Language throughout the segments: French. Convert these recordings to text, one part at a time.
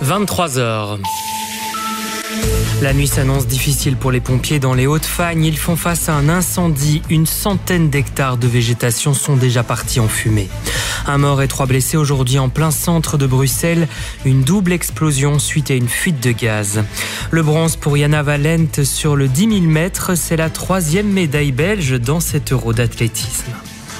23h. La nuit s'annonce difficile pour les pompiers dans les Hauts-de-Fagne. Ils font face à un incendie. Une centaine d'hectares de végétation sont déjà partis en fumée. Un mort et 3 blessés aujourd'hui en plein centre de Bruxelles. Une double explosion suite à une fuite de gaz. Le bronze pour Jana Valent sur le 10 000 mètres. C'est la 3e médaille belge dans cet Euro d'athlétisme.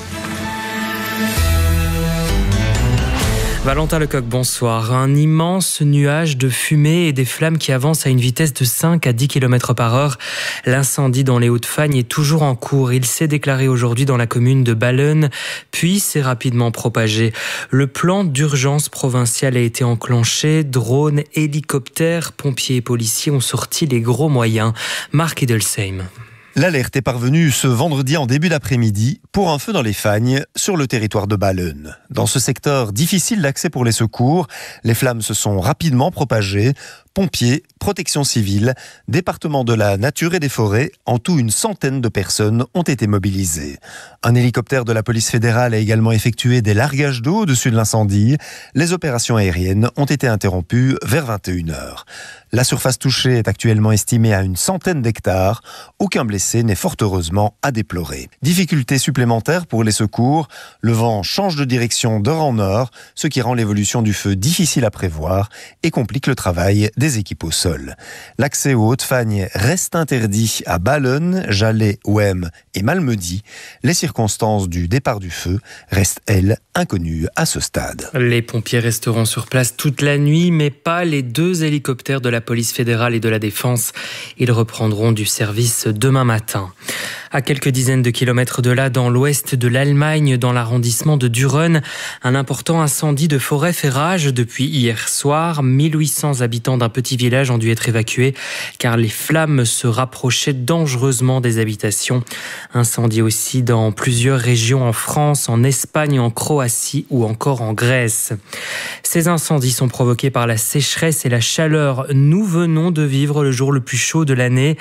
Valentin Lecoq, bonsoir. Un immense nuage de fumée et des flammes qui avancent à une vitesse de 5 à 10 km/h. L'incendie dans les Hauts-de-Fagne est toujours en cours. Il s'est déclaré aujourd'hui dans la commune de Ballen, puis s'est rapidement propagé. Le plan d'urgence provincial a été enclenché. Drones, hélicoptères, pompiers et policiers ont sorti les gros moyens. Marc Edelsheim. L'alerte est parvenue ce vendredi en début d'après-midi pour un feu dans les Fagnes sur le territoire de Ballen. Dans ce secteur difficile d'accès pour les secours, les flammes se sont rapidement propagées. Pompiers, protection civile, département de la nature et des forêts, en tout une centaine de personnes ont été mobilisées. Un hélicoptère de la police fédérale a également effectué des largages d'eau au-dessus de l'incendie. Les opérations aériennes ont été interrompues vers 21h. La surface touchée est actuellement estimée à une centaine d'hectares. Aucun blessé n'est fort heureusement à déplorer. Difficultés supplémentaires pour les secours. Le vent change de direction d'heure en heure, ce qui rend l'évolution du feu difficile à prévoir et complique le travail des équipes au sol. L'accès aux Hauts-de-Fagne reste interdit à Ballen, Jalais, Ouem et Malmedy. Les circonstances du départ du feu restent, elles, inconnues à ce stade. Les pompiers resteront sur place toute la nuit, mais pas les 2 hélicoptères de la police fédérale et de la défense. Ils reprendront du service demain matin. À quelques dizaines de kilomètres de là, dans l'ouest de l'Allemagne, dans l'arrondissement de Düren, un important incendie de forêt fait rage depuis hier soir. 1800 habitants d'un petit village ont dû être évacués car les flammes se rapprochaient dangereusement des habitations. Incendie aussi dans plusieurs régions en France, en Espagne, en Croatie ou encore en Grèce. Ces incendies sont provoqués par la sécheresse et la chaleur. Nous venons de vivre le jour le plus chaud de l'année.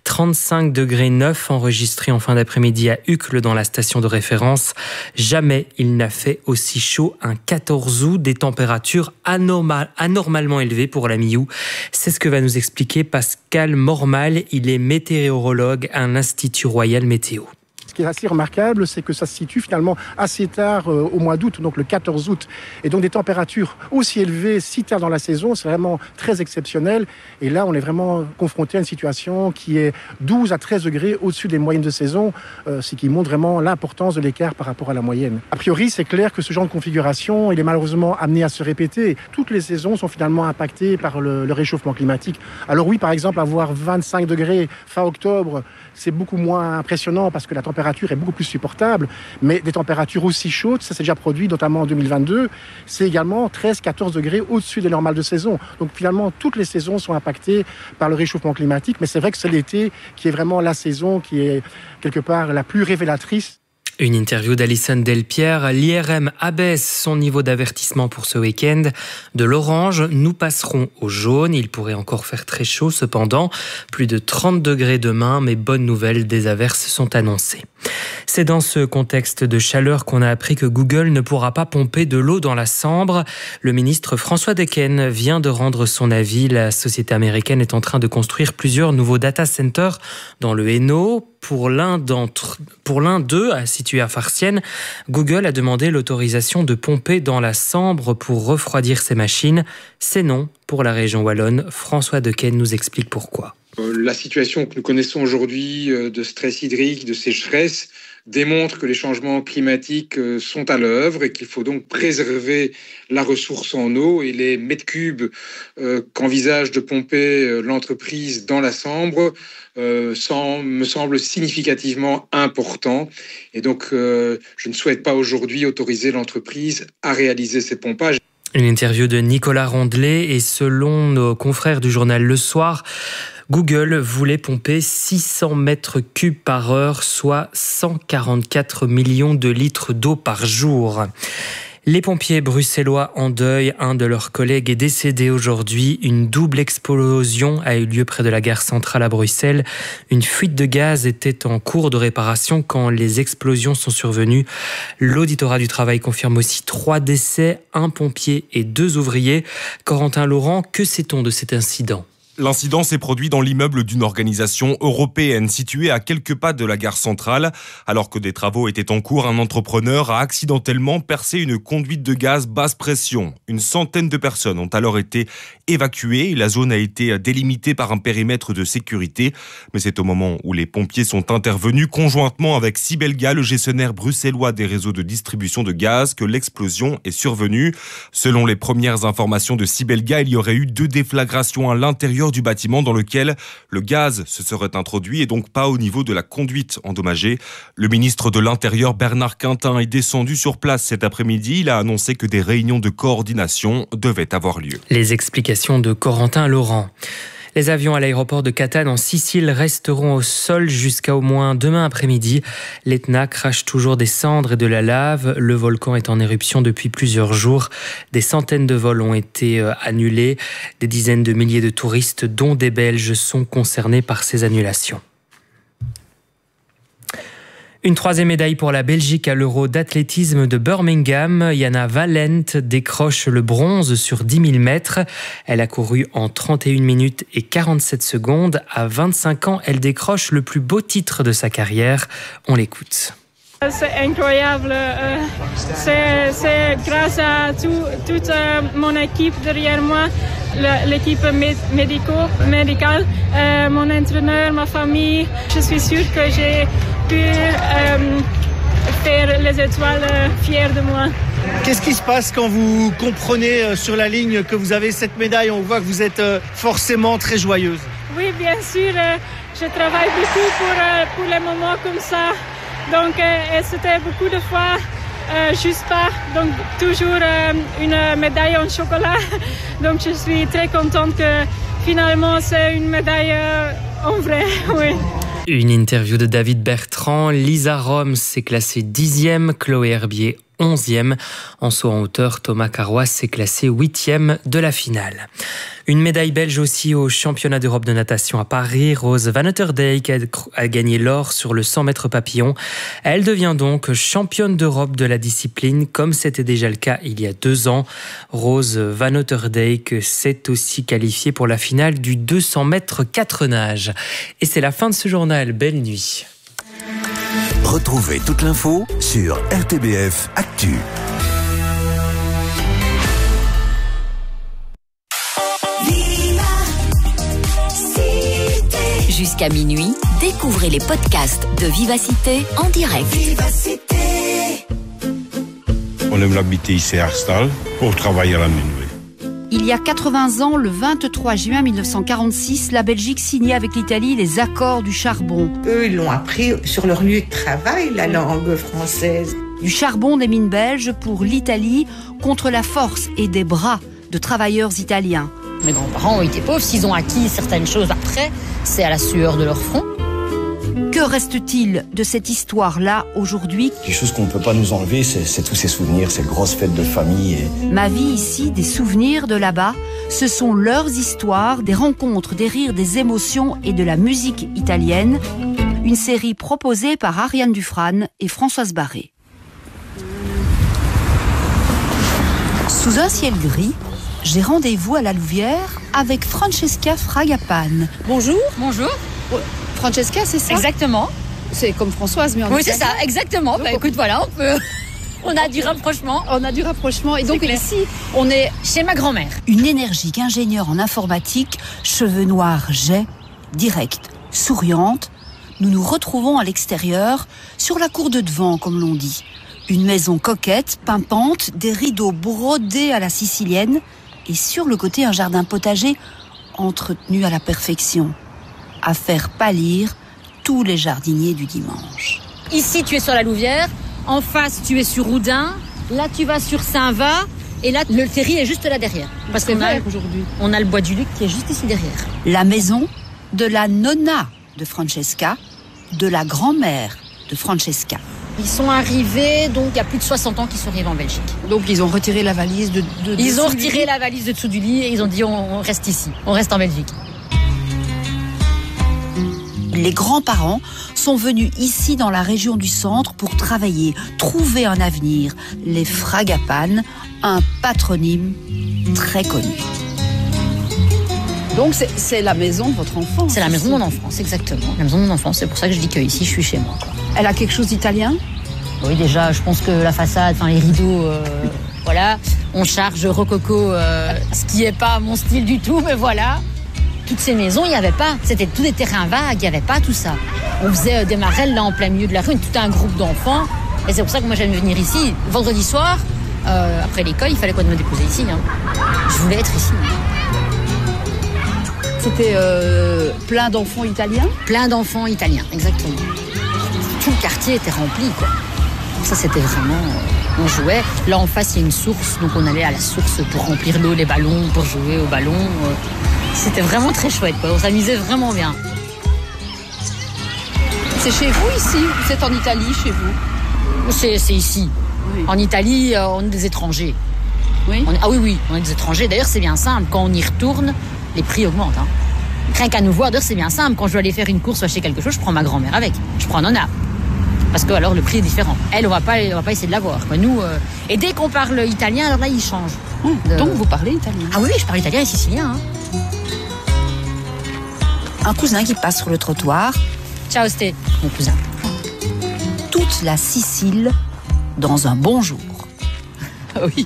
35,9 degrés enregistrés en fin d'après-midi à Uccle dans la station de référence. Jamais il n'a fait aussi chaud un 14 août, des températures anormalement élevées pour la mi-août. C'est ce que va nous expliquer Pascal Mormal. Il est météorologue à l'Institut Royal Météo. Ce qui est assez remarquable, c'est que ça se situe finalement assez tard au mois d'août, donc le 14 août. Et donc des températures aussi élevées si tard dans la saison, c'est vraiment très exceptionnel. Et là, on est vraiment confronté à une situation qui est 12 à 13 degrés au-dessus des moyennes de saison, ce qui montre vraiment l'importance de l'écart par rapport à la moyenne. A priori, c'est clair que ce genre de configuration, il est malheureusement amené à se répéter. Toutes les saisons sont finalement impactées par le réchauffement climatique. Alors oui, par exemple, avoir 25 degrés fin octobre, c'est beaucoup moins impressionnant parce que la température est beaucoup plus supportable, mais des températures aussi chaudes, ça s'est déjà produit notamment en 2022, c'est également 13-14 degrés au-dessus des normales de saison. Donc finalement, toutes les saisons sont impactées par le réchauffement climatique, mais c'est vrai que c'est l'été qui est vraiment la saison qui est quelque part la plus révélatrice. Une interview d'Alison Delpierre. L'IRM abaisse son niveau d'avertissement pour ce week-end. De l'orange, nous passerons au jaune. Il pourrait encore faire très chaud cependant. Plus de 30 degrés demain, mais bonne nouvelle, des averses sont annoncées. C'est dans ce contexte de chaleur qu'on a appris que Google ne pourra pas pomper de l'eau dans la Sambre. Le ministre François Decken vient de rendre son avis. La société américaine est en train de construire plusieurs nouveaux data centers dans le Hainaut. Pour l'un d'eux, situé à Farciennes, Google a demandé l'autorisation de pomper dans la Sambre pour refroidir ses machines. C'est non pour la région wallonne. François Decken nous explique pourquoi. La situation que nous connaissons aujourd'hui de stress hydrique, de sécheresse, démontre que les changements climatiques sont à l'œuvre et qu'il faut donc préserver la ressource en eau. Et les mètres cubes qu'envisage de pomper l'entreprise dans la Sambre me semble significativement important. Et donc, je ne souhaite pas aujourd'hui autoriser l'entreprise à réaliser ces pompages. Une interview de Nicolas Rondelet et selon nos confrères du journal Le Soir, Google voulait pomper 600 mètres cubes par heure, soit 144 millions de litres d'eau par jour. Les pompiers bruxellois en deuil, un de leurs collègues est décédé aujourd'hui. Une double explosion a eu lieu près de la gare centrale à Bruxelles. Une fuite de gaz était en cours de réparation quand les explosions sont survenues. L'auditorat du travail confirme aussi 3 décès, un pompier et 2 ouvriers. Corentin Laurent, que sait-on de cet incident ? L'incident s'est produit dans l'immeuble d'une organisation européenne située à quelques pas de la gare centrale. Alors que des travaux étaient en cours, un entrepreneur a accidentellement percé une conduite de gaz basse pression. Une centaine de personnes ont alors été évacuées. La zone a été délimitée par un périmètre de sécurité. Mais c'est au moment où les pompiers sont intervenus conjointement avec Sibelga, le gestionnaire bruxellois des réseaux de distribution de gaz, que l'explosion est survenue. Selon les premières informations de Sibelga, il y aurait eu 2 déflagrations à l'intérieur du bâtiment dans lequel le gaz se serait introduit et donc pas au niveau de la conduite endommagée. Le ministre de l'Intérieur Bernard Quintin est descendu sur place cet après-midi. Il a annoncé que des réunions de coordination devaient avoir lieu. Les explications de Corentin Laurent. Les avions à l'aéroport de Catane en Sicile resteront au sol jusqu'à au moins demain après-midi. L'Etna crache toujours des cendres et de la lave. Le volcan est en éruption depuis plusieurs jours. Des centaines de vols ont été annulés. Des dizaines de milliers de touristes, dont des Belges, sont concernés par ces annulations. Une 3e médaille pour la Belgique à l'Euro d'athlétisme de Birmingham. Jana Valent décroche le bronze sur 10 000 mètres. Elle a couru en 31 minutes et 47 secondes. À 25 ans, elle décroche le plus beau titre de sa carrière. On l'écoute. C'est incroyable. C'est grâce à toute mon équipe derrière moi, l'équipe médicale, mon entraîneur, ma famille. Je suis sûre que j'ai pu faire les étoiles fiers de moi. Qu'est-ce qui se passe quand vous comprenez sur la ligne que vous avez cette médaille ? On voit que vous êtes forcément très joyeuse. Oui, bien sûr. Je travaille beaucoup pour les moments comme ça. Donc, c'était beaucoup de fois juste pas. Donc, toujours une médaille en chocolat. Donc, je suis très contente que finalement, c'est une médaille en vrai. Oui. Une interview de David Bertrand. Lisa Roms s'est classée 10e, Chloé Herbier 11e. En saut en hauteur, Thomas Carrois s'est classé 8e de la finale. Une médaille belge aussi au championnat d'Europe de natation à Paris. Rose Vanoterdijk a gagné l'or sur le 100 mètres papillon. Elle devient donc championne d'Europe de la discipline, comme c'était déjà le cas il y a 2 ans. Rose Vanoterdijk s'est aussi qualifiée pour la finale du 200 mètres 4 nages. Et c'est la fin de ce journal. Belle nuit. Retrouvez toute l'info sur RTBF Actu. Jusqu'à minuit, découvrez les podcasts de Vivacité en direct. Vivacité. On aime l'habiter ici à Arstal pour travailler à la minuit. Il y a 80 ans, le 23 juin 1946, la Belgique signait avec l'Italie les accords du charbon. Eux, ils l'ont appris sur leur lieu de travail, la langue française. Du charbon des mines belges pour l'Italie contre la force et des bras de travailleurs italiens. Mes grands-parents ont été pauvres, s'ils ont acquis certaines choses après, c'est à la sueur de leur front. Que reste-t-il de cette histoire-là aujourd'hui ? Quelque chose qu'on ne peut pas nous enlever, c'est tous ces souvenirs, ces grosses fêtes de famille. Ma vie ici, des souvenirs de là-bas, ce sont leurs histoires, des rencontres, des rires, des émotions et de la musique italienne. Une série proposée par Ariane Dufrane et Françoise Barré. Sous un ciel gris, j'ai rendez-vous à la Louvière avec Francesca Fragapane. Bonjour. Bonjour. Francesca, c'est ça ? Exactement. C'est comme Françoise, mais en Oui, c'est ça, exactement. Bah, écoute, voilà, on a du rapprochement. On a du rapprochement. Et donc ici, on est chez ma grand-mère. Une énergique ingénieure en informatique, cheveux noirs jais, directe, souriante. Nous nous retrouvons à l'extérieur, sur la cour de devant, comme l'on dit. Une maison coquette, pimpante, des rideaux brodés à la sicilienne, et sur le côté un jardin potager entretenu à la perfection, à faire pâlir tous les jardiniers du dimanche. Ici, tu es sur la Louvière, en face, tu es sur Houdin, là, tu vas sur Saint-Va, et là, le terri est juste là derrière. Parce qu'on a aujourd'hui. On a le bois du Luc qui est juste ici derrière. La maison de la nonna de Francesca, de la grand-mère de Francesca. Ils sont arrivés, donc il y a plus de 60 ans qu'ils sont arrivés en Belgique. Donc ils ont retiré la valise de Ils ont retiré la valise de dessous du lit et ils ont dit on reste ici, on reste en Belgique. Les grands-parents sont venus ici dans la région du centre pour travailler, trouver un avenir. Les Fragapanes, un patronyme très connu. Donc c'est la maison de votre enfance. C'est la maison de mon enfance, exactement. La maison de mon enfance, c'est pour ça que je dis que ici je suis chez moi. Elle a quelque chose d'italien ? Oui, déjà, je pense que la façade, les rideaux, voilà. On charge rococo, ce qui n'est pas mon style du tout, mais voilà. Toutes ces maisons, il n'y avait pas. C'était tous des terrains vagues, il n'y avait pas tout ça. On faisait des marelles là en plein milieu de la rue, tout un groupe d'enfants. Et c'est pour ça que moi j'aime venir ici. Vendredi soir, après l'école, il fallait qu'on me dépose ici. Je voulais être ici. C'était plein d'enfants italiens ? Plein d'enfants italiens, exactement. Tout le quartier était rempli, quoi. Ça, c'était vraiment... on jouait. Là, en face, il y a une source. Donc, on allait à la source pour remplir l'eau, les ballons, pour jouer au ballon. C'était vraiment très chouette, quoi. On s'amusait vraiment bien. C'est chez vous, ici ? Vous êtes en Italie, chez vous ? C'est ici. Oui. En Italie, on est des étrangers. Oui ? Oui, on est des étrangers. D'ailleurs, c'est bien simple. Quand on y retourne, les prix augmentent. Rien qu'à nous voir, d'ailleurs, c'est bien simple. Quand je dois aller faire une course ou acheter quelque chose, je prends ma grand-mère avec. Je prends Nonna. Parce que alors le prix est différent. Elle, on va pas essayer de l'avoir. Nous, et dès qu'on parle italien, alors là, il change. Donc vous parlez italien ? Ah oui, je parle italien et sicilien. Un cousin qui passe sur le trottoir. Ciao, Sté, mon cousin. Toute la Sicile dans un bonjour. Ah oui.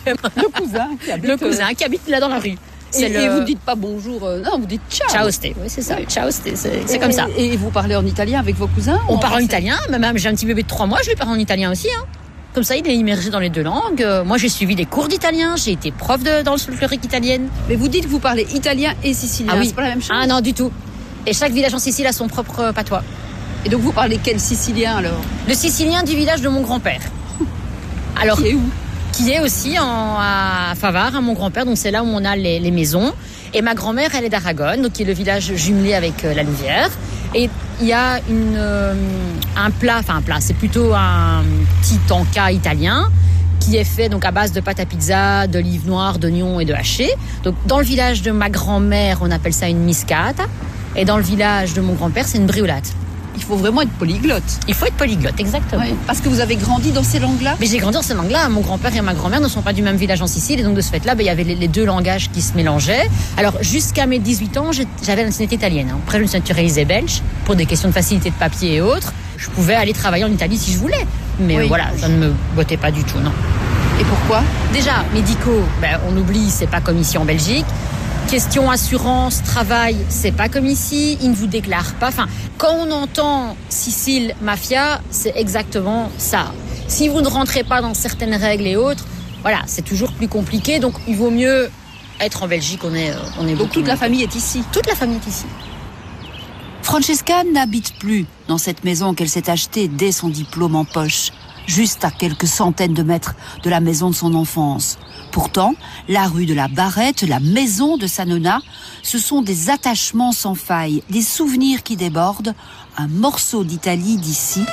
Le cousin qui habite là dans la rue. Et vous dites pas bonjour, non, vous dites ciao. Ciao, Sté, oui, c'est ça. Oui. Ciao, Sté, c'est comme ça. Et vous parlez en italien avec vos cousins ? On parle en italien, même j'ai un petit bébé de 3 mois, je lui parle en italien aussi. Comme ça, il est immergé dans les 2 langues. Moi, j'ai suivi des cours d'italien, j'ai été prof dans le folklorique italienne. Mais vous dites que vous parlez italien et sicilien, oui. C'est pas la même chose ? Ah non, du tout. Et chaque village en Sicile a son propre patois. Et donc vous parlez quel sicilien alors ? Le sicilien du village de mon grand-père. Alors, qui est où ? Qui est aussi à Favare, à mon grand-père, donc c'est là où on a les maisons. Et ma grand-mère, elle est d'Aragon, donc qui est le village jumelé avec la Louvière. Et il y a un plat, c'est plutôt un petit tanka italien qui est fait donc à base de pâte à pizza, d'olives noires, d'oignons et de haché. Donc dans le village de ma grand-mère, on appelle ça une miscata. Et dans le village de mon grand-père, c'est une briolate. Il faut vraiment être polyglotte. Il faut être polyglotte, exactement. Oui, parce que vous avez grandi dans ces langues-là ? Mais j'ai grandi dans ces langues-là. Mon grand-père et ma grand-mère ne sont pas du même village en Sicile. Et donc, de ce fait-là, il y avait les 2 langages qui se mélangeaient. Alors, jusqu'à mes 18 ans, j'avais la nationalité italienne. Après, je me suis naturalisée belge pour des questions de facilité de papier et autres. Je pouvais aller travailler en Italie si je voulais. Mais voilà, ça ne me bottait pas du tout, non. Et pourquoi ? Déjà, médicaux, on oublie, c'est pas comme ici en Belgique. Question assurance, travail, c'est pas comme ici, ils ne vous déclarent pas. Quand on entend Sicile, mafia, c'est exactement ça. Si vous ne rentrez pas dans certaines règles et autres, voilà, c'est toujours plus compliqué. Donc, il vaut mieux être en Belgique, on est donc toute la famille est ici ? Toute la famille est ici. Francesca n'habite plus dans cette maison qu'elle s'est achetée dès son diplôme en poche, juste à quelques centaines de mètres de la maison de son enfance. Pourtant, la rue de la Barrette, la maison de sa nonna, ce sont des attachements sans faille, des souvenirs qui débordent, un morceau d'Italie d'ici,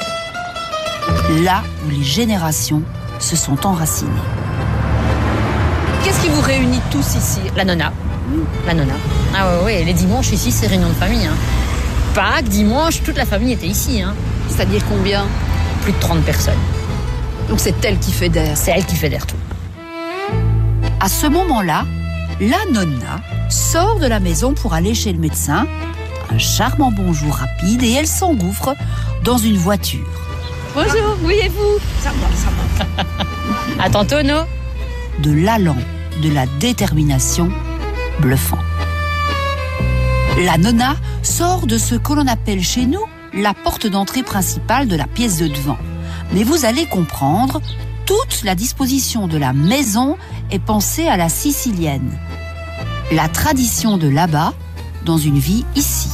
là où les générations se sont enracinées. Qu'est-ce qui vous réunit tous ici ? La nonna. La nonna. Ah ouais, les dimanches ici, c'est réunion de famille. Pâques, dimanche, toute la famille était ici. C'est-à-dire combien ? Plus de 30 personnes. Donc c'est elle qui fédère ? C'est elle qui fédère tout. À ce moment-là, la nonna sort de la maison pour aller chez le médecin. Un charmant bonjour rapide et elle s'engouffre dans une voiture. Bonjour, oui et vous ? Ça va. À tantôt, no ? De l'allant, de la détermination bluffant. La nonna sort de ce que l'on appelle chez nous la porte d'entrée principale de la pièce de devant. Mais vous allez comprendre, toute la disposition de la maison est pensée à la sicilienne. La tradition de là-bas dans une vie ici.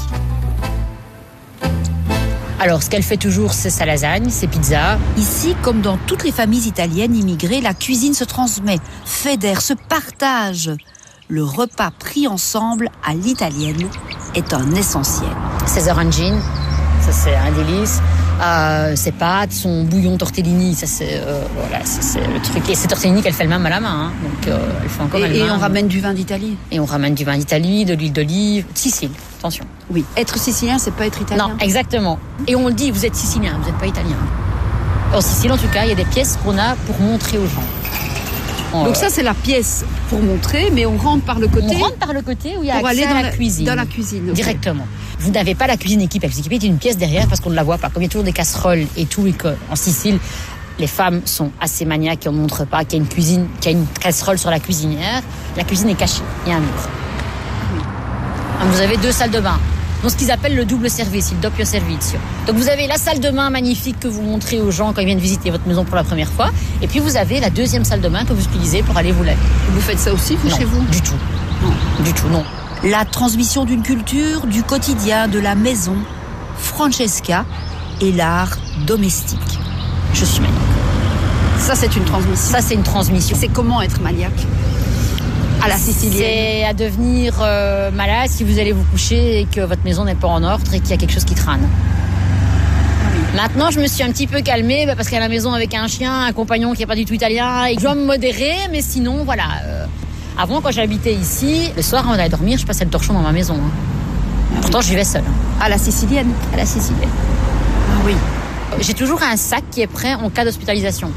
Alors, ce qu'elle fait toujours, c'est sa lasagne, ses pizzas. Ici, comme dans toutes les familles italiennes immigrées, la cuisine se transmet, fédère, se partage. Le repas pris ensemble à l'italienne est un essentiel. Ses orangines, ça c'est un délice. ses pâtes, son bouillon tortellini, ça c'est le truc. Et c'est tortellini qu'elle fait elle-même à la main, hein. Donc elle fait encore elle-même. Et on ramène du vin d'Italie. Et on ramène du vin d'Italie, de l'huile d'olive, de Sicile. Attention. Oui. Être sicilien, c'est pas être italien. Non, exactement. Et on le dit, vous êtes sicilien, vous n'êtes pas italien. En Sicile, en tout cas, il y a des pièces qu'on a pour montrer aux gens. Donc ça, c'est la pièce pour montrer, mais on rentre par le côté. On rentre par le côté où il y a pour accès aller à la cuisine. Dans la cuisine. Okay. Directement. Vous n'avez pas la cuisine équipée. La cuisine équipée est une pièce derrière parce qu'on ne la voit pas. Comme il y a toujours des casseroles et tout, et qu'en Sicile, les femmes sont assez maniaques et on ne montre pas qu'il y a une cuisine, qu'il y a une casserole sur la cuisinière. La cuisine est cachée. Il y a un mur. Oui. Vous avez 2 salles de bain. Donc ce qu'ils appellent le double service, il doppio servizio. Donc vous avez la salle de bain magnifique que vous montrez aux gens quand ils viennent visiter votre maison pour la première fois. Et puis vous avez la 2e salle de bain que vous utilisez pour aller vous laver. Vous faites ça aussi, vous, non, chez vous? Du tout. Non. Du tout, non. La transmission d'une culture, du quotidien, de la maison, Francesca et l'art domestique. Je suis maniaque. Ça, c'est une transmission. Ça, c'est une transmission. C'est comment être maniaque? À la sicilienne. C'est à devenir malade si vous allez vous coucher et que votre maison n'est pas en ordre et qu'il y a quelque chose qui trâne. Oui. Maintenant, je me suis un petit peu calmée parce qu'à la maison avec un chien, un compagnon qui n'est pas du tout italien, et je dois me modérer, mais sinon, voilà. Avant, quand j'habitais ici, le soir, avant d'aller dormir, je passais le torchon dans ma maison. Hein. Pourtant, je vivais seule. À la sicilienne? À la sicilienne. Ah oui. J'ai toujours un sac qui est prêt en cas d'hospitalisation.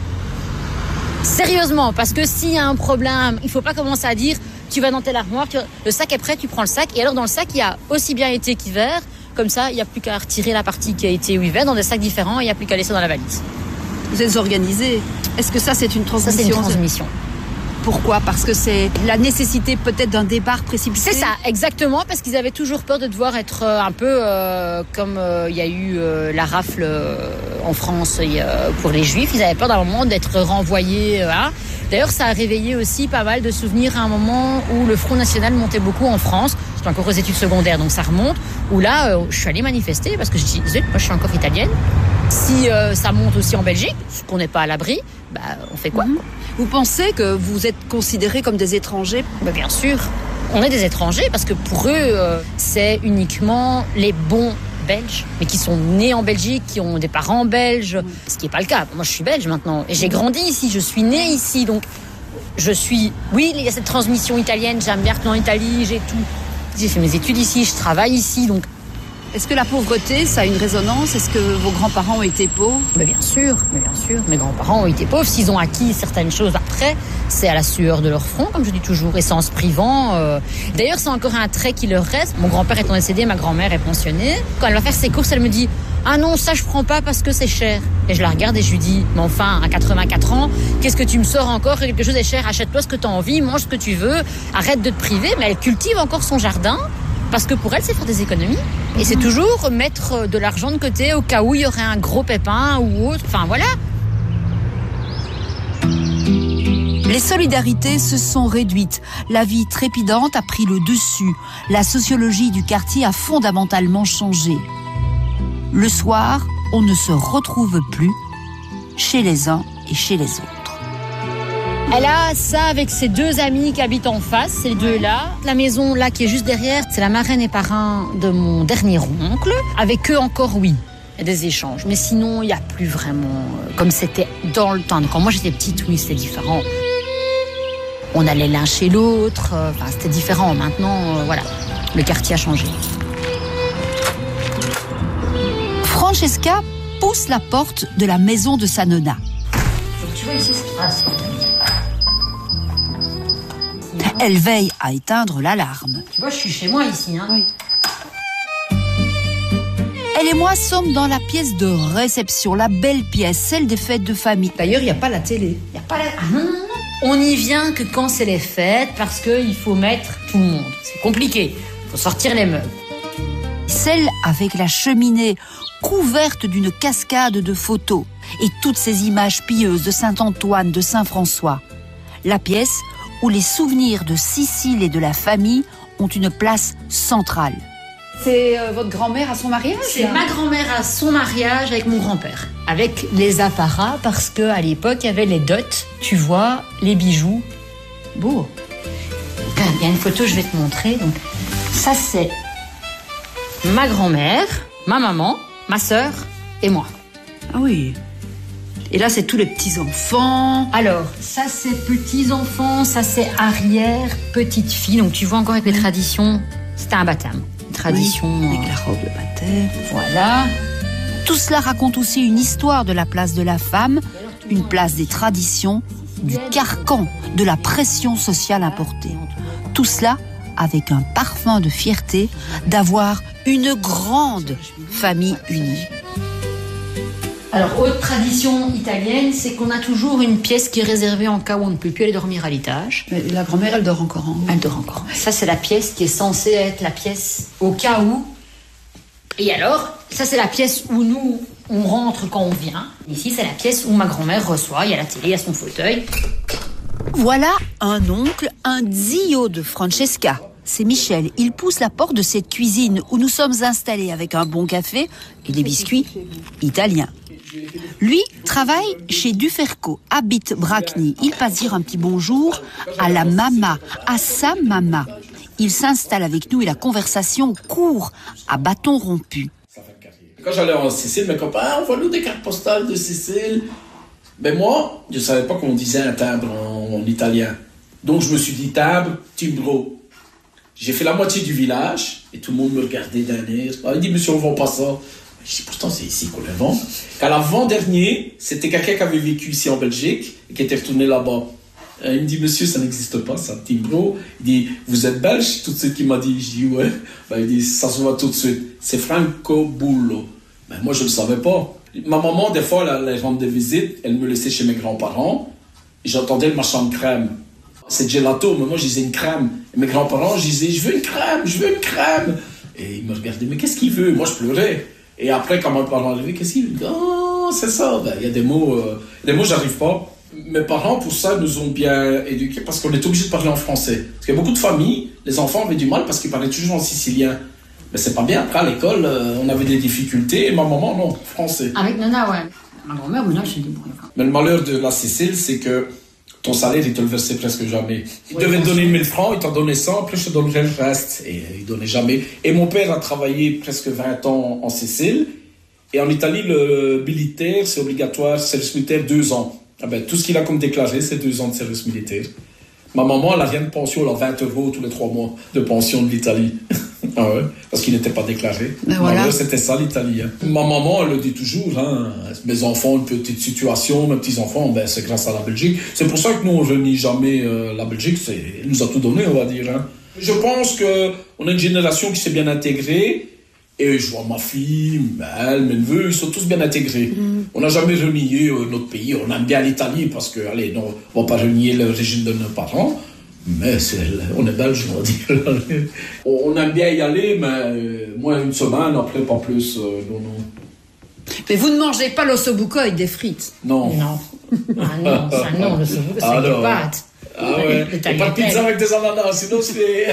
Sérieusement, parce que s'il y a un problème, il ne faut pas commencer à dire tu vas dans telle armoire, le sac est prêt, tu prends le sac. Et alors dans le sac, il y a aussi bien été qu'hiver. Comme ça, il n'y a plus qu'à retirer la partie qui a été hiver dans des sacs différents et il n'y a plus qu'à laisser dans la valise. Vous êtes organisé. Est-ce que ça, c'est une transmission? Ça, c'est une transmission. Pourquoi? Parce que c'est la nécessité peut-être d'un départ précipité? C'est ça, exactement, parce qu'ils avaient toujours peur de devoir être un peu comme il y a eu la rafle en France pour les Juifs. Ils avaient peur d'un moment d'être renvoyés. Hein. D'ailleurs, ça a réveillé aussi pas mal de souvenirs à un moment où le Front National montait beaucoup en France. J'étais encore aux études secondaires, donc ça remonte. Où là, je suis allée manifester parce que je disais, moi je suis encore italienne. Si ça monte aussi en Belgique, ce qu'on n'est pas à l'abri, bah, on fait quoi? Vous pensez que vous êtes considérés comme des étrangers? Bah, bien sûr. On est des étrangers parce que pour eux, c'est uniquement les bons Belges, mais qui sont nés en Belgique, qui ont des parents belges, ce qui n'est pas le cas. Moi, je suis belge maintenant et j'ai grandi ici, je suis née ici, donc je suis... Oui, il y a cette transmission italienne, j'aime bien retourner en Italie, j'ai fait mes études ici, je travaille ici, donc... Est-ce que la pauvreté, ça a une résonance? Est-ce que vos grands-parents ont été pauvres? Mais bien sûr. Mes grands-parents ont été pauvres. S'ils ont acquis certaines choses après, c'est à la sueur de leur front, comme je dis toujours, et c'est en se privant. D'ailleurs, c'est encore un trait qui leur reste. Mon grand-père étant décédé, ma grand-mère est pensionnée. Quand elle va faire ses courses, elle me dit « Ah non, ça je prends pas parce que c'est cher. » Et je la regarde et je lui dis « Mais enfin, à 84 ans, qu'est-ce que tu me sors encore? Quelque chose est cher, achète-toi ce que tu as envie, mange ce que tu veux, arrête de te priver. » Mais elle cultive encore son jardin. Parce que pour elle, c'est faire des économies. Et c'est toujours mettre de l'argent de côté au cas où il y aurait un gros pépin ou autre. Enfin, voilà. Les solidarités se sont réduites. La vie trépidante a pris le dessus. La sociologie du quartier a fondamentalement changé. Le soir, on ne se retrouve plus chez les uns et chez les autres. Elle a ça avec ses 2 amis qui habitent en face, ces 2-là. La maison là qui est juste derrière, c'est la marraine et parrain de mon dernier oncle. Avec eux encore, oui, il y a des échanges. Mais sinon, il n'y a plus vraiment comme c'était dans le temps. Quand moi j'étais petite, oui, c'était différent. On allait l'un chez l'autre, c'était différent. Maintenant, voilà, le quartier a changé. Francesca pousse la porte de la maison de sa nonna. Donc, tu vois ici, Elle veille à éteindre l'alarme. Tu vois, je suis chez moi ici. Hein. Oui. Elle et moi sommes dans la pièce de réception, la belle pièce, celle des fêtes de famille. D'ailleurs, il n'y a pas la télé. Il n'y a pas la... Ah non. On n'y vient que quand c'est les fêtes parce qu'il faut mettre tout le monde. C'est compliqué. Il faut sortir les meubles. Celle avec la cheminée couverte d'une cascade de photos et toutes ces images pieuses de Saint-Antoine, de Saint-François. La pièce où les souvenirs de Sicile et de la famille ont une place centrale. C'est votre grand-mère à son mariage? C'est ma grand-mère à son mariage avec mon grand-père. Avec les apparats, parce qu'à l'époque, il y avait les dots, tu vois, les bijoux. Beau. Il y a une photo, je vais te montrer. Donc, ça, c'est ma grand-mère, ma maman, ma sœur et moi. Ah oui. Et là, c'est tous les petits-enfants. Alors, ça c'est petits-enfants, ça c'est arrière-petite-fille. Donc tu vois encore avec les traditions, c'était un baptême. Une tradition... Oui, avec la robe de baptême. Voilà. Tout cela raconte aussi une histoire de la place de la femme, une place des traditions, du carcan, de la pression sociale importée. Tout cela avec un parfum de fierté d'avoir une grande famille unie. Alors, autre tradition italienne, c'est qu'on a toujours une pièce qui est réservée en cas où on ne peut plus aller dormir à l'étage. Mais la grand-mère, elle dort encore en haut. Elle dort encore. Ça, c'est la pièce qui est censée être la pièce au cas où. Et alors, ça, c'est la pièce où nous, on rentre quand on vient. Ici, c'est la pièce où ma grand-mère reçoit. Il y a la télé, il y a son fauteuil. Voilà un oncle, un zio de Francesca. C'est Michel. Il pousse la porte de cette cuisine où nous sommes installés avec un bon café et des biscuits italiens. Lui travaille chez Duferco, habite Bracni. Il passe dire un petit bonjour à la mama, à sa mama. Il s'installe avec nous et la conversation court à bâton rompu. Quand j'allais en Sicile, mes copains, envoie-nous des cartes postales de Sicile. Mais moi, je ne savais pas qu'on disait un timbre en italien. Donc je me suis dit timbre, timbro. J'ai fait la moitié du village et tout le monde me regardait d'un air. Il dit, monsieur, on ne vend pas ça. Je dis, pourtant, c'est ici qu'on le vend. Qu'à l'avant-dernier, c'était quelqu'un qui avait vécu ici en Belgique et qui était retourné là-bas. Il me dit, monsieur, ça n'existe pas, ça, timbro. Il dit, vous êtes belge? Tout de suite, il m'a dit, je dis, ouais. Il dit, ça se voit tout de suite. C'est Francobollo. Moi, je ne le savais pas. Ma maman, des fois, elle rentre des visites, elle me laissait chez mes grands-parents et j'entendais le marchand de crème. C'est gelato, mais moi, je disais une crème. Et mes grands-parents, je disais, je veux une crème. Et ils me regardaient, mais qu'est-ce qu'il veut? Moi, je pleurais. Et après, quand mes parents arrivaient, qu'est-ce qu'il veut? Oh, c'est ça. Il y a des mots, j'arrive pas. Mes parents, pour ça, nous ont bien éduqués parce qu'on était obligés de parler en français. Parce qu'il y a beaucoup de familles, les enfants avaient du mal parce qu'ils parlaient toujours en sicilien. Mais c'est pas bien. Après, à l'école, on avait des difficultés. Et ma maman, non, français. Avec Nana, ouais. Ma grand-mère, Nana, je dis bon. Mais le malheur de la Sicile, c'est que ton salaire, il te le versait presque jamais. Il devait te donner 1000 francs, il t'en donnait 100, après je te donnerais le reste. Et il donnait jamais. Et mon père a travaillé presque 20 ans en Sicile. Et en Italie, le militaire, c'est obligatoire, service militaire 2 ans. Tout ce qu'il a comme déclaré, c'est 2 ans de service militaire. Ma maman, elle n'a rien de pension, elle a 20 € tous les 3 mois de pension de l'Italie. Ah ouais, parce qu'il n'était pas déclaré. Voilà. C'était ça l'Italie. Ma maman, elle le dit toujours, mes enfants, une petite situation, mes petits-enfants, c'est grâce à la Belgique. C'est pour ça que nous, on ne renie jamais la Belgique. Elle nous a tout donné, on va dire. Je pense qu'on a une génération qui s'est bien intégrée. Et je vois ma fille, elle, mes neveux, ils sont tous bien intégrés. On n'a jamais renié notre pays. On aime bien l'Italie parce que, allez, non, on ne va pas renier le régime de nos parents. Mais on est belge, on va dire. On aime bien y aller, mais moins une semaine, après pas plus, non. Mais vous ne mangez pas l'ossobuco avec des frites? Non. Ah non, ça non, l'ossobuco, c'est des pâtes. Ah ouais, et pas de pizza avec des ananas, sinon on se fait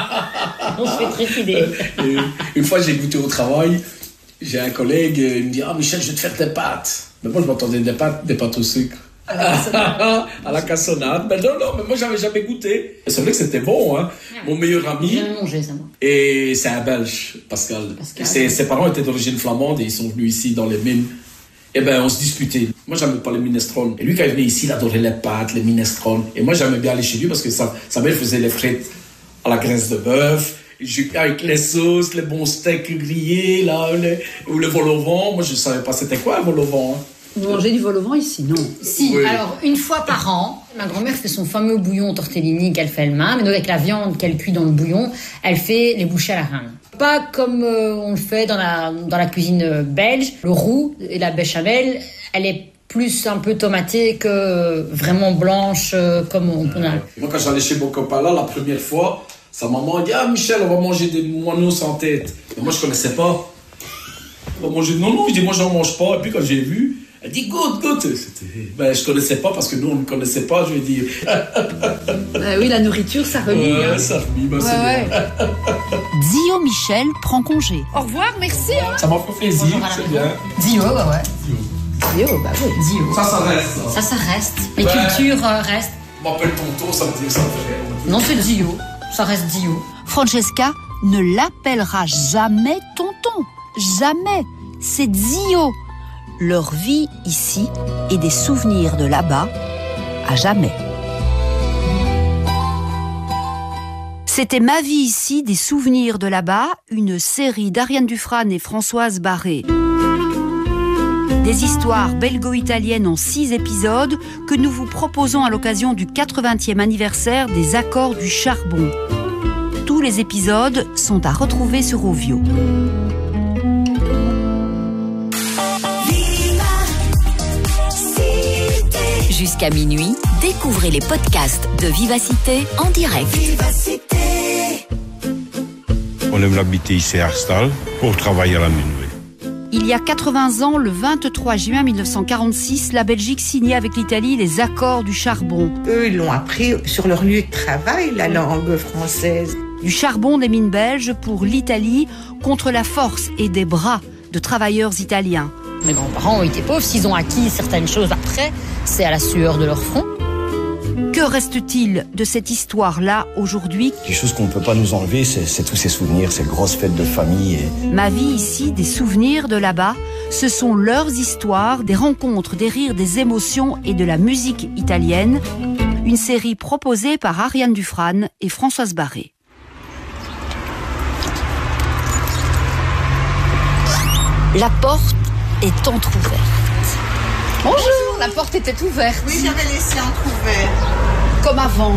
trépider. Une fois, j'ai goûté au travail, j'ai un collègue, il me dit « Ah, Michel, je vais te faire des pâtes. » Mais moi, je m'attendais des pâtes au sucre. À la cassonade. Mais non, mais moi, j'avais jamais goûté. C'est vrai que c'était bon, hein. Mon meilleur ami. J'ai mangé ça, moi. Et c'est un Belge, Pascal. Ses parents étaient d'origine flamande et ils sont venus ici dans les mines. Et on se disputait. Moi, j'aimais pas les minestrone. Et lui, quand il venait ici, il adorait les pâtes, les minestrone. Et moi, j'aimais bien aller chez lui parce que sa mère faisait les frites à la graisse de bœuf, avec les sauces, les bons steaks grillés, là, ou le vol au vent. Moi, je savais pas c'était quoi, un vol au vent. Vous mangez du vol au vent ici, non? Si, oui. Alors, une fois par an, ma grand-mère fait son fameux bouillon tortellini qu'elle fait elle-même. Mais donc, avec la viande qu'elle cuit dans le bouillon, elle fait les bouchées à la reine. Pas comme on le fait dans la cuisine belge. Le roux et la béchamel, elle est plus un peu tomatée que vraiment blanche comme on a. Moi, quand j'allais chez mon copain là, la première fois, sa maman a dit « Ah, Michel, on va manger des moineaux sans tête. » Mais moi, je connaissais pas. On va manger... Non, je dis « Moi, j'en mange pas. » Et puis, quand j'ai vu, elle dit « Goûte. » Je connaissais pas parce que nous, on ne connaissait pas, je vais dire. Oui, la nourriture, ça remue. Ouais, ça remue, c'est bien. Zio Michel prend congé. Au revoir, merci. Ça m'a fait plaisir, c'est bien. Zio, ouais. Zio, bah oui, Zio. Ça reste. Ça reste. Les cultures restent. On m'appelle tonton, ça me fait rien. Non, c'est Zio. Ça reste Zio. Francesca ne l'appellera jamais tonton. Jamais. C'est Zio. leur vie ici et des souvenirs de là-bas à jamais. C'était Ma vie ici, des souvenirs de là-bas, une série d'Ariane Dufresne et Françoise Barré. Des histoires belgo-italiennes en 6 épisodes que nous vous proposons à l'occasion du 80e anniversaire des accords du charbon. Tous les épisodes sont à retrouver sur Ovio. Jusqu'à minuit, découvrez les podcasts de Vivacité en direct. On aime l'habiter ici à Herstal pour travailler à la minuit. Il y a 80 ans, le 23 juin 1946, la Belgique signait avec l'Italie les accords du charbon. Eux, ils l'ont appris sur leur lieu de travail, la langue française. Du charbon des mines belges pour l'Italie contre la force et des bras de travailleurs italiens. Mes grands-parents ont été pauvres, s'ils ont acquis certaines choses après, c'est à la sueur de leur front. Que reste-t-il de cette histoire-là aujourd'hui ? Quelque chose qu'on ne peut pas nous enlever, c'est tous ces souvenirs, ces grosses fêtes de famille. Ma vie ici, des souvenirs de là-bas, ce sont leurs histoires, des rencontres, des rires, des émotions et de la musique italienne. Une série proposée par Ariane Dufresne et Françoise Barré. La porte est entrouverte. Bonjour, la porte était ouverte. Oui, j'avais laissé entrouvert. Comme avant.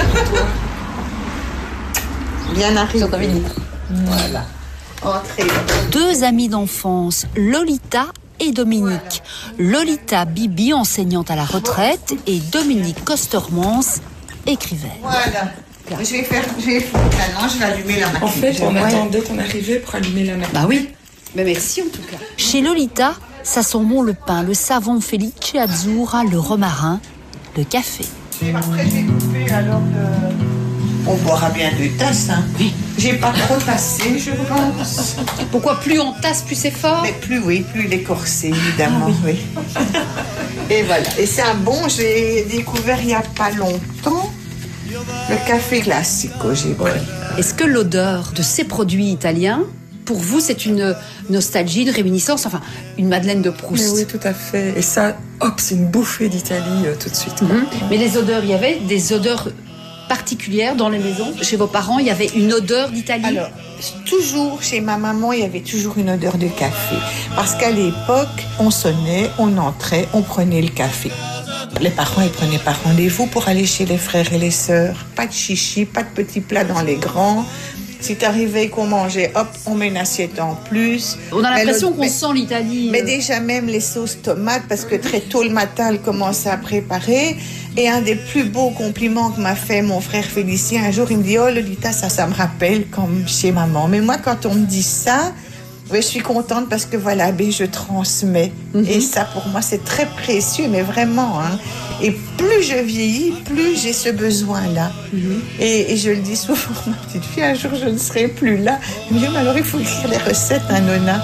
Bien arrivé. Voilà. Entrez. 2 amies d'enfance, Lolita et Dominique. Lolita Bibi, enseignante à la retraite, et Dominique Costermans, écrivaine. Voilà. Je vais allumer la machine. En fait, on attendait ton arrivée pour allumer la machine. Bah oui. Mais merci en tout cas. Chez Lolita, ça sent bon le pain, le savon Felice Azzurra, le romarin, le café. Après, j'ai coupé alors on boira bien 2 tasses, hein. Oui. J'ai pas trop tassé, je pense. Pourquoi plus on tasse, plus c'est fort ? Mais plus il est corsé, évidemment, oui. Et voilà. Et c'est un bon, j'ai découvert il y a pas longtemps, le café classico, j'ai pris. Est-ce que l'odeur de ces produits italiens, pour vous, c'est une nostalgie, une réminiscence, enfin, une Madeleine de Proust? Mais oui, tout à fait. Et ça, hop, c'est une bouffée d'Italie tout de suite. Mais les odeurs, il y avait des odeurs particulières dans les maisons? Chez vos parents, il y avait une odeur d'Italie? Alors, toujours, chez ma maman, il y avait toujours une odeur de café. Parce qu'à l'époque, on sonnait, on entrait, on prenait le café. Les parents, ils prenaient pas rendez-vous pour aller chez les frères et les sœurs. Pas de chichi, pas de petits plats dans les grands. Si t'arrivais qu'on mangeait, hop, on met une assiette en plus. On a l'impression qu'on sent l'Italie. Mais déjà même les sauces tomates, parce que très tôt le matin, elle commençait à préparer. Et un des plus beaux compliments que m'a fait mon frère Félicien, un jour, il me dit « Oh Lolita, ça me rappelle comme chez maman. » Mais moi, quand on me dit ça, je suis contente parce que voilà, je transmets. Et ça, pour moi, c'est très précieux, mais vraiment. Hein. Et plus je vieillis, plus j'ai ce besoin-là. Et je le dis souvent, ma petite fille, un jour, je ne serai plus là. Elle me dit, mais alors, il faut écrire les recettes, hein, Nona.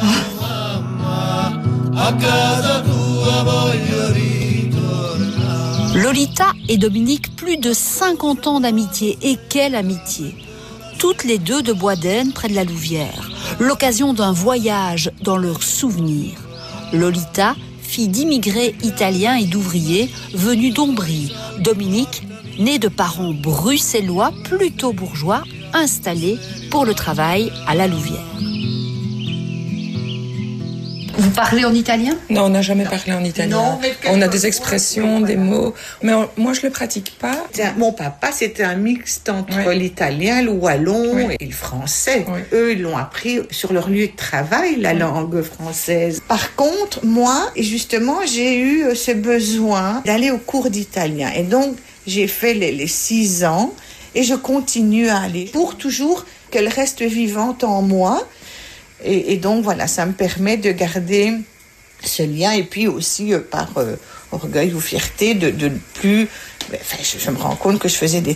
Lolita et Dominique, plus de 50 ans d'amitié. Et quelle amitié! Toutes les 2 de Boisdaine, près de la Louvière. L'occasion d'un voyage dans leurs souvenirs. Lolita, fille d'immigrés italiens et d'ouvriers venus d'Ombrie. Dominique, né de parents bruxellois, plutôt bourgeois, installés pour le travail à la Louvière. Vous parlez en italien? Non, on n'a jamais parlé en italien. Non, on a des expressions, des mots, mais moi je le pratique pas. Mon papa, c'était un mixte entre l'italien, le wallon et le français. Eux, ils l'ont appris sur leur lieu de travail, la langue française. Par contre, moi, justement, j'ai eu ce besoin d'aller au cours d'italien. Et donc, j'ai fait les 6 ans et je continue à aller pour toujours qu'elle reste vivante en moi. Et donc, voilà, ça me permet de garder ce lien et puis aussi par orgueil ou fierté de plus... Enfin, je me rends compte que je faisais des